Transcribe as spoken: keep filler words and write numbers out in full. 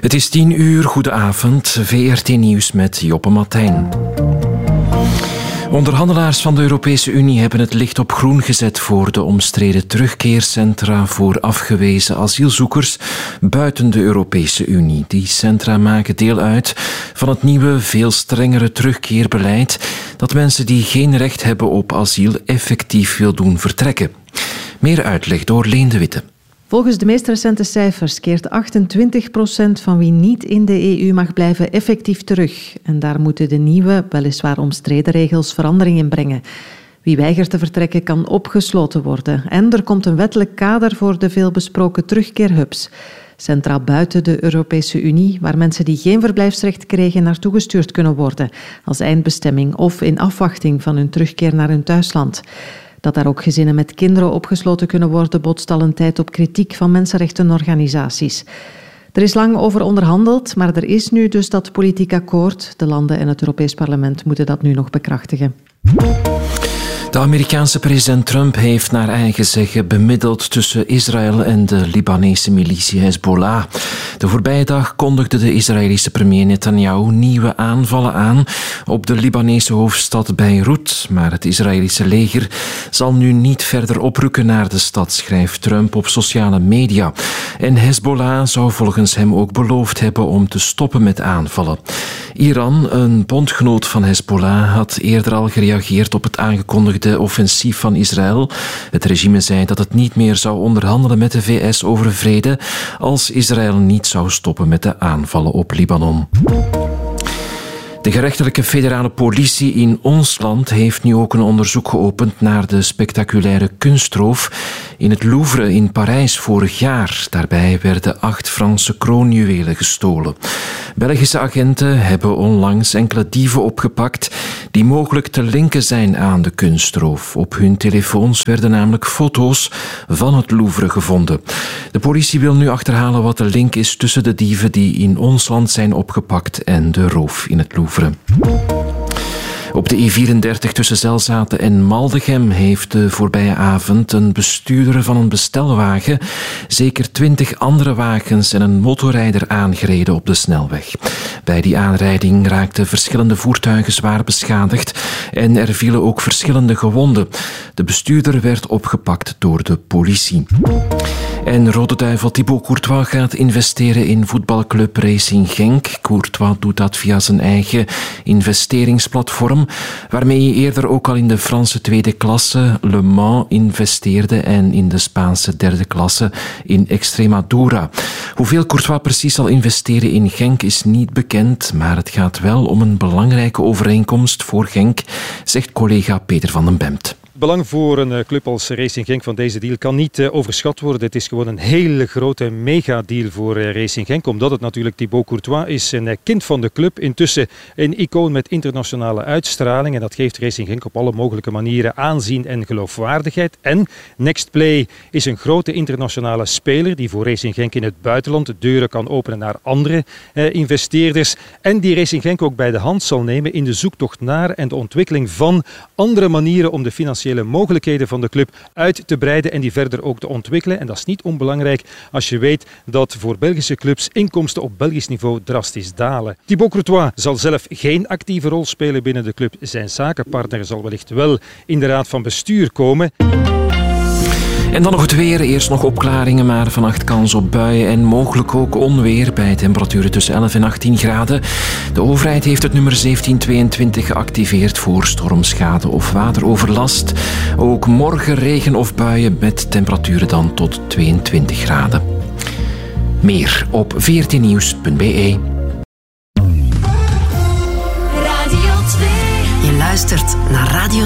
Het is tien uur, goedenavond, V R T Nieuws met Joppe Martijn. Onderhandelaars van de Europese Unie hebben het licht op groen gezet voor de omstreden terugkeercentra voor afgewezen asielzoekers buiten de Europese Unie. Die centra maken deel uit van het nieuwe, veel strengere terugkeerbeleid dat mensen die geen recht hebben op asiel effectief wil doen vertrekken. Meer uitleg door Leen de Witte. Volgens de meest recente cijfers keert achtentwintig procent van wie niet in de E U mag blijven effectief terug. En daar moeten de nieuwe, weliswaar omstreden regels verandering in brengen. Wie weigert te vertrekken kan opgesloten worden. En er komt een wettelijk kader voor de veelbesproken terugkeerhubs. Centra buiten de Europese Unie, waar mensen die geen verblijfsrecht kregen naartoe gestuurd kunnen worden, als eindbestemming of in afwachting van hun terugkeer naar hun thuisland. Dat daar ook gezinnen met kinderen opgesloten kunnen worden, botst al een tijd op kritiek van mensenrechtenorganisaties. Er is lang over onderhandeld, maar er is nu dus dat politiek akkoord. De landen en het Europees Parlement moeten dat nu nog bekrachtigen. De Amerikaanse president Trump heeft naar eigen zeggen bemiddeld tussen Israël en de Libanese militie Hezbollah. De voorbije dag kondigde de Israëlische premier Netanyahu nieuwe aanvallen aan op de Libanese hoofdstad Beirut. Maar het Israëlische leger zal nu niet verder oprukken naar de stad, schrijft Trump op sociale media. En Hezbollah zou volgens hem ook beloofd hebben om te stoppen met aanvallen. Iran, een bondgenoot van Hezbollah, had eerder al gereageerd op het aangekondigde offensief van Israël. Het regime zei dat het niet meer zou onderhandelen met de V S over vrede als Israël niet zou stoppen met de aanvallen op Libanon. De gerechtelijke federale politie in ons land heeft nu ook een onderzoek geopend naar de spectaculaire kunstroof in het Louvre in Parijs vorig jaar. Daarbij werden acht Franse kroonjuwelen gestolen. Belgische agenten hebben onlangs enkele dieven opgepakt die mogelijk te linken zijn aan de kunstroof. Op hun telefoons werden namelijk foto's van het Louvre gevonden. De politie wil nu achterhalen wat de link is tussen de dieven die in ons land zijn opgepakt en de roof in het Louvre. Op de E vierendertig tussen Zelzaten en Maldegem heeft de voorbije avond een bestuurder van een bestelwagen zeker twintig andere wagens en een motorrijder aangereden op de snelweg. Bij die aanrijding raakten verschillende voertuigen zwaar beschadigd en er vielen ook verschillende gewonden. De bestuurder werd opgepakt door de politie. En Rode Duivel Thibaut Courtois gaat investeren in voetbalclub Racing Genk. Courtois doet dat via zijn eigen investeringsplatform, waarmee hij eerder ook al in de Franse tweede klasse Le Mans investeerde en in de Spaanse derde klasse in Extremadura. Hoeveel Courtois precies zal investeren in Genk is niet bekend, maar het gaat wel om een belangrijke overeenkomst voor Genk, zegt collega Peter van den Bemt. Het belang voor een club als Racing Genk van deze deal kan niet uh, overschat worden. Het is gewoon een hele grote megadeal voor uh, Racing Genk, omdat het natuurlijk Thibaut Courtois is, een uh, kind van de club. Intussen een icoon met internationale uitstraling en dat geeft Racing Genk op alle mogelijke manieren aanzien en geloofwaardigheid. En Nextplay is een grote internationale speler die voor Racing Genk in het buitenland de deuren kan openen naar andere uh, investeerders en die Racing Genk ook bij de hand zal nemen in de zoektocht naar en de ontwikkeling van andere manieren om de financiële mogelijkheden van de club uit te breiden en die verder ook te ontwikkelen. En dat is niet onbelangrijk als je weet dat voor Belgische clubs inkomsten op Belgisch niveau drastisch dalen. Thibaut Courtois zal zelf geen actieve rol spelen binnen de club. Zijn zakenpartner zal wellicht wel in de raad van bestuur komen. En dan nog het weer. Eerst nog opklaringen, maar vannacht kans op buien en mogelijk ook onweer bij temperaturen tussen elf en achttien graden. De overheid heeft het nummer zeventien tweeëntwintig geactiveerd voor stormschade of wateroverlast. Ook morgen regen of buien met temperaturen dan tot tweeëntwintig graden. Meer op v r t nieuws punt b e. Radio twee. Je luistert naar Radio